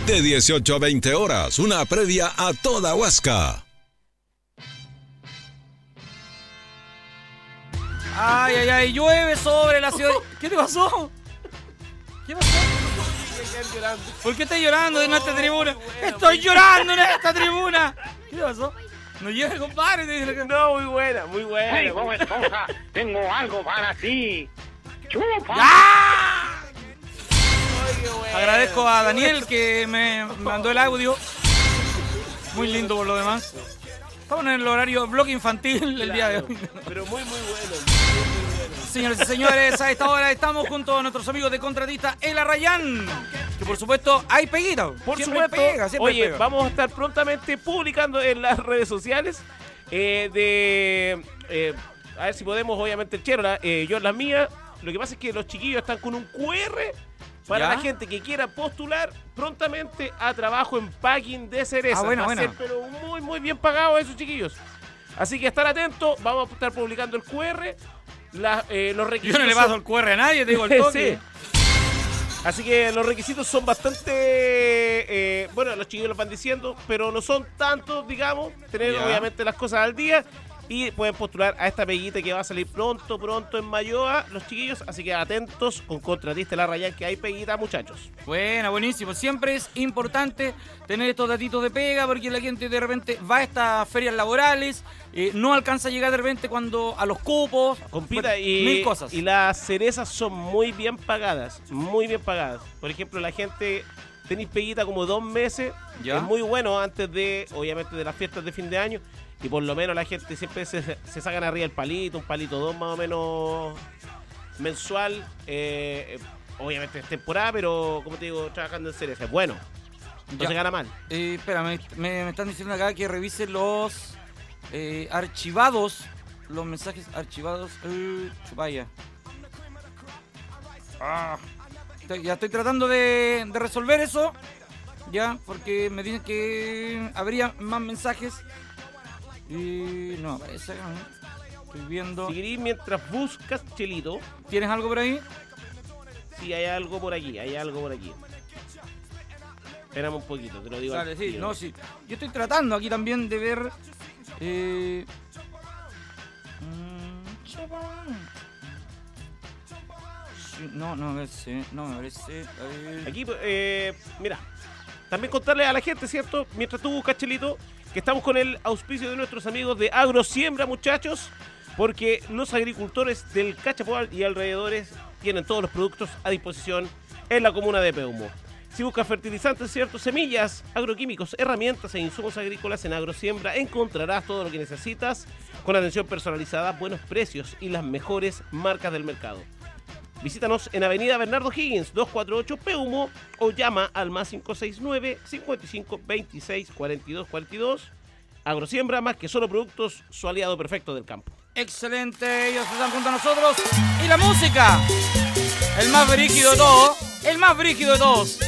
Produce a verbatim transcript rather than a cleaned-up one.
De dieciocho a veinte horas, una previa a toda Huasca. Ay, ay, ay, llueve sobre la ciudad. ¿Qué te pasó? ¿Qué pasó? ¿Por qué estás llorando en esta tribuna? Estoy llorando en esta tribuna. ¿Qué te pasó? No llega, compadre. Te dice la... No, muy buena, muy buena. Hey, vos, esposa, tengo algo para ti. ¡Chupa! ¡Ah! Oye, bueno. Agradezco a Daniel que me mandó el audio. Muy lindo por lo demás. Estamos en el horario bloque infantil el día de hoy. Pero muy, muy bueno. Muy, muy bueno. Señores y señores, a esta hora estamos junto a nuestros amigos de Contratista El Arrayán. Que por supuesto hay peguita. Por siempre supuesto. Pega, siempre Oye, pega. vamos a estar prontamente publicando en las redes sociales eh, de... Eh, a ver si podemos, obviamente, el Chero, eh, yo las mías. Lo que pasa es que los chiquillos están con un cu erre para ¿Ya? la gente que quiera postular prontamente a trabajo en packing de cereza. Ah, bueno, Va a bueno. ser, pero muy, muy bien pagado esos chiquillos. Así que estar atentos, vamos a estar publicando el cu erre, la, eh, los Yo requisitos. no le paso son- el cu erre a nadie, te digo el toque. Sí. Así que los requisitos son bastante, eh, bueno, los chiquillos los van diciendo, pero no son tantos, digamos. Tener Ya. obviamente las cosas al día y pueden postular a esta peguita que va a salir pronto, pronto en Mayoa, los chiquillos. Así que atentos con Contratista El Arrayán, que hay peguita, muchachos. Buena, buenísimo. Siempre es importante tener estos datitos de pega porque la gente de repente va a estas ferias laborales, eh, no alcanza a llegar de repente cuando a los cupos, Compita, bueno, y, mil cosas. y las cerezas son muy bien pagadas, muy bien pagadas. Por ejemplo, la gente, tenéis peguita como dos meses, ¿Ya? es muy bueno antes de, obviamente, de las fiestas de fin de año, y por lo menos la gente siempre se, se sacan arriba el palito, un palito dos más o menos mensual, eh, obviamente es temporada, pero como te digo, trabajando en cereza, es bueno, no Ya. se gana mal. Eh, espera, me, me- me están diciendo acá que revise los eh, archivados, los mensajes archivados. Eh, chupaya. Ah, estoy- ya estoy tratando de, de resolver eso, ya, porque me dicen que habría más mensajes y no aparece acá, ¿no? Estoy viendo. Si querís, mientras buscas, Chelito, ¿Tienes algo por ahí? si hay algo por aquí, hay algo por aquí. Esperamos un poquito, te lo digo. Dale, al sí, tiro. no, sí. Yo estoy tratando aquí también de ver. Eh, mm, chaval. Sí, no, no me parece, no me parece. A ver. Aquí, eh, mira, también contarle a la gente, ¿cierto? Mientras tú buscas, Chelito, que estamos con el auspicio de nuestros amigos de Agrosiembra, muchachos, porque los agricultores del Cachapoal y alrededores tienen todos los productos a disposición en la comuna de Peumo. Si buscas fertilizantes, ¿cierto? Semillas, agroquímicos, herramientas e insumos agrícolas en Agrosiembra, encontrarás todo lo que necesitas con atención personalizada, buenos precios y las mejores marcas del mercado. Visítanos en Avenida Bernardo Higgins, doscientos cuarenta y ocho Peumo, o llama al más cinco seis nueve, cincuenta y cinco, veintiséis, cuarenta y dos cuarenta y dos. Agrosiembra, más que solo productos, su aliado perfecto del campo. Excelente, ellos están junto a nosotros. Y la música, el más brígido de todos, el más brígido de todos.